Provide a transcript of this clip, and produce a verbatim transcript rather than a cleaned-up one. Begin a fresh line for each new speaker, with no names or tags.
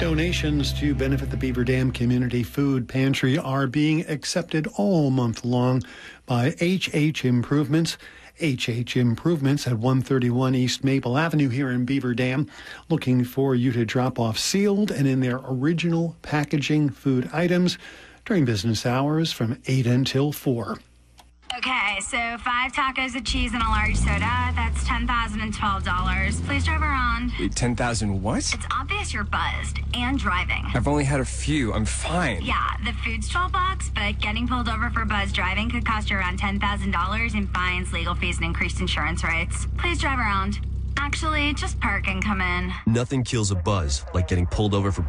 Donations to benefit the Beaver Dam Community Food Pantry are being accepted all month long by H H Improvements. H H Improvements at one thirty-one East Maple Avenue here in Beaver Dam, looking for you to drop off sealed and in their original packaging food items during business hours from eight until four.
Okay, so five tacos of cheese and a large soda. That's ten thousand twelve dollars. Please drive around.
Wait, ten thousand what?
It's obvious you're buzzed and driving.
I've only had a few. I'm fine.
Yeah, the food's twelve bucks, but getting pulled over for buzz driving could cost you around ten thousand dollars in fines, legal fees, and increased insurance rates. Please drive around. Actually, just park and come in.
Nothing kills a buzz like getting pulled over for